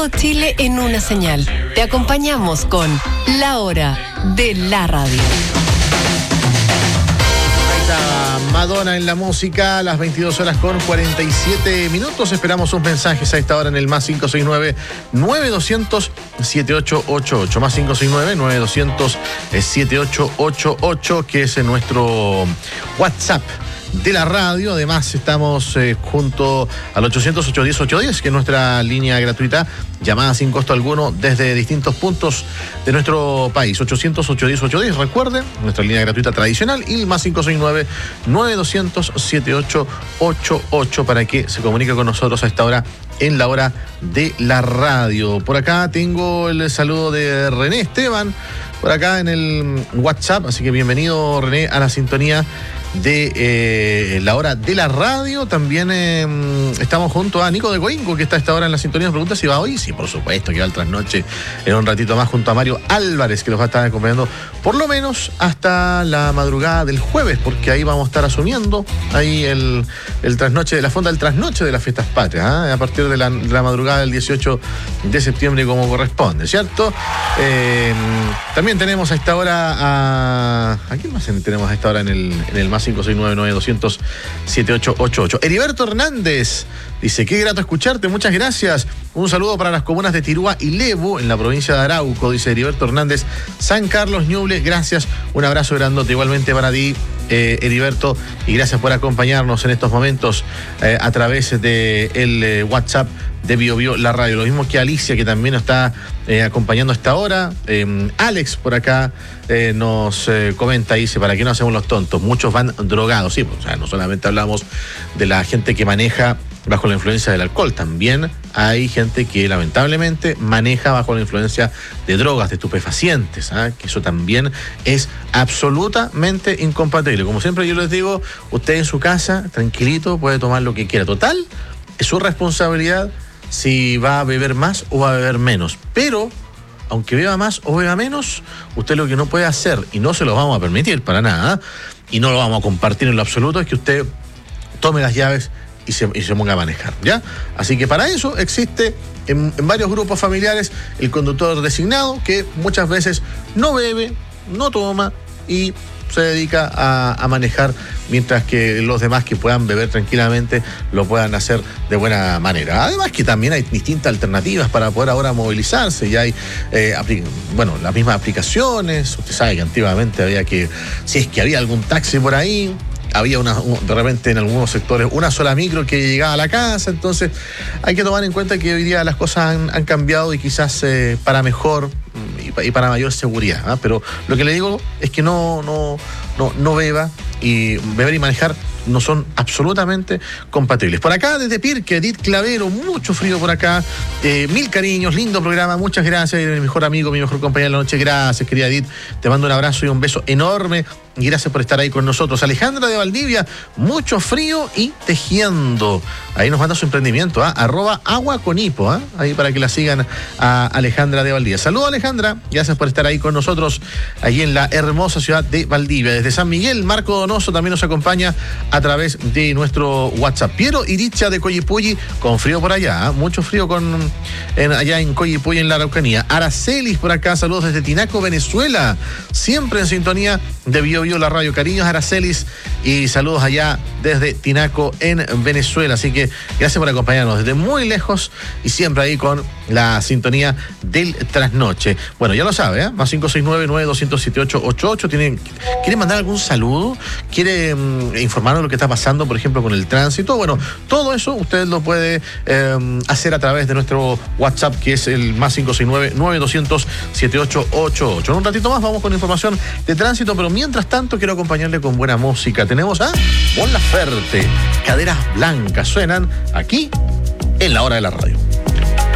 todo Chile en una señal. Te acompañamos con La Hora de la Radio. Madonna en la música, a las 22 horas con 47 minutos. Esperamos sus mensajes a esta hora en el más 569-9200-7888. Más 569-9200-7888, que es nuestro WhatsApp de la radio. Además estamos junto al 800-810-810, que es nuestra línea gratuita, llamada sin costo alguno desde distintos puntos de nuestro país. 800-810-810, recuerden, nuestra línea gratuita tradicional, y el más 569-9200-7888 para que se comunique con nosotros a esta hora en la hora de la radio. Por acá tengo el saludo de René Esteban, por acá en el WhatsApp, así que bienvenido, René, a la sintonía de la hora de la radio. También estamos junto a Nico de Coinco, que está a esta hora en la sintonía. Nos pregunta si va hoy. Sí, por supuesto que va al trasnoche en un ratito más, junto a Mario Álvarez, que los va a estar acompañando por lo menos hasta la madrugada del jueves, porque ahí vamos a estar asumiendo ahí el trasnoche de la fonda, el trasnoche de las fiestas patrias, a partir de la madrugada del 18 de septiembre, como corresponde, ¿cierto? También tenemos a esta hora ¿a quién más tenemos a esta hora en el más 569-9200-7888? Heriberto Hernández dice: qué grato escucharte, muchas gracias. Un saludo para las comunas de Tirúa y Lebu, en la provincia de Arauco, dice Heriberto Hernández. San Carlos, Ñuble, gracias. Un abrazo grandote igualmente para ti, Heriberto, y gracias por acompañarnos en estos momentos a través del WhatsApp de Bio Bio, la radio. Lo mismo que Alicia, que también nos está acompañando a esta hora. Alex por acá nos comenta, dice: ¿para qué no hacemos los tontos? Muchos van drogados. Sí, pues, o sea, no solamente hablamos de la gente que maneja bajo la influencia del alcohol, también hay gente que lamentablemente maneja bajo la influencia de drogas, de estupefacientes, que eso también es absolutamente incompatible. Como siempre yo les digo, usted en su casa, tranquilito, puede tomar lo que quiera. Total, es su responsabilidad si va a beber más o va a beber menos. Pero, aunque beba más o beba menos, usted lo que no puede hacer, y no se lo vamos a permitir para nada, y no lo vamos a compartir en lo absoluto, es que usted tome las llaves y se ponga a manejar, ¿ya? Así que para eso existe en varios grupos familiares el conductor designado, que muchas veces no bebe, no toma y se dedica a manejar, mientras que los demás que puedan beber tranquilamente lo puedan hacer de buena manera. Además que también hay distintas alternativas para poder ahora movilizarse. Ya hay las mismas aplicaciones. Usted sabe que antiguamente si es que había algún taxi por ahí, había de repente en algunos sectores una sola micro que llegaba a la casa. Entonces hay que tomar en cuenta que hoy día las cosas han cambiado, y quizás para mejor y para mayor seguridad, pero lo que le digo es que no beba, y beber y manejar no son absolutamente compatibles. Por acá desde Pirque, Edith Clavero, mucho frío por acá, mil cariños, lindo programa, muchas gracias, mi mejor amigo, mi mejor compañera de la noche. Gracias, querida Edith, te mando un abrazo y un beso enorme, y gracias por estar ahí con nosotros. Alejandra de Valdivia, mucho frío y tejiendo. Ahí nos manda su emprendimiento, @aguaconipo, ahí para que la sigan a Alejandra de Valdivia. Saludos, Alejandra, gracias por estar ahí con nosotros, allí en la hermosa ciudad de Valdivia. Desde San Miguel, Marco Donoso también nos acompaña a través de nuestro WhatsApp. Piero Iricha de Coyipulli, con frío por allá, mucho frío allá en Coyipulli, en la Araucanía. Aracelis por acá, saludos desde Tinaco, Venezuela, siempre en sintonía de Bio Bio, la radio. Cariños, Aracelis, y saludos allá desde Tinaco, en Venezuela. Así que gracias por acompañarnos desde muy lejos y siempre ahí con la sintonía del trasnoche. Bueno, ya lo sabe, más 569-9200-7888. ¿Quiere mandar algún saludo? ¿Quiere informarnos de lo que está pasando, por ejemplo, con el tránsito? Bueno, todo eso usted lo puede hacer a través de nuestro WhatsApp, que es el más 569-9200-7888. En un ratito más vamos con información de tránsito, pero mientras tanto quiero acompañarle con buena música. Tenemos a Mon Laferte, Caderas Blancas, suenan aquí en la hora de la radio.